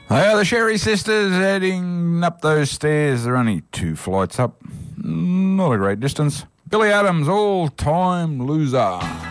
They are the Sherry Sisters heading up those stairs. They're only 2 flights up. Not a great distance. Billy Adams, all-time loser.